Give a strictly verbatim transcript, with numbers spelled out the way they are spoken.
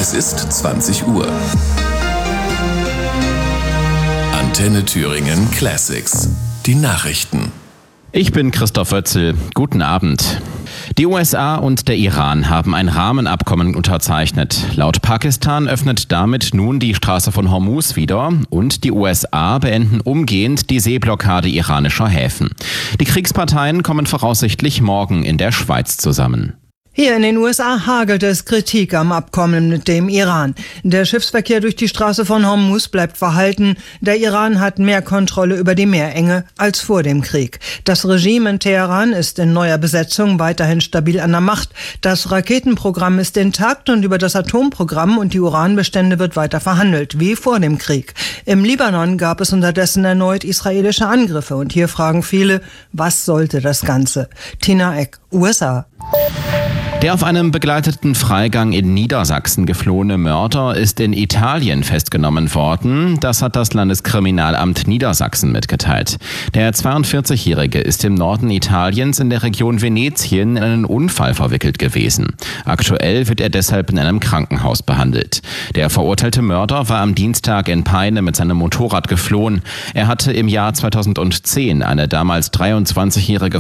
Es ist zwanzig Uhr. Antenne Thüringen Classics. Die Nachrichten. Ich bin Christoph Oetzel. Guten Abend. Die U S A und der Iran haben ein Rahmenabkommen unterzeichnet. Laut Pakistan öffnet damit nun die Straße von Hormuz wieder und die U S A beenden umgehend die Seeblockade iranischer Häfen. Die Kriegsparteien kommen voraussichtlich morgen in der Schweiz zusammen. Hier in den U S A hagelt es Kritik am Abkommen mit dem Iran. Der Schiffsverkehr durch die Straße von Hormuz bleibt verhalten. Der Iran hat mehr Kontrolle über die Meerenge als vor dem Krieg. Das Regime in Teheran ist in neuer Besetzung weiterhin stabil an der Macht. Das Raketenprogramm ist intakt und über das Atomprogramm und die Uranbestände wird weiter verhandelt, wie vor dem Krieg. Im Libanon gab es unterdessen erneut israelische Angriffe. Und hier fragen viele, was sollte das Ganze? Tina Eck, U S A. Der auf einem begleiteten Freigang in Niedersachsen geflohene Mörder ist in Italien festgenommen worden. Das hat das Landeskriminalamt Niedersachsen mitgeteilt. Der zweiundvierzigjährige ist im Norden Italiens in der Region Venetien in einen Unfall verwickelt gewesen. Aktuell wird er deshalb in einem Krankenhaus behandelt. Der verurteilte Mörder war am Dienstag in Peine mit seinem Motorrad geflohen. Er hatte im Jahr zweitausendzehn eine damals dreiundzwanzigjährige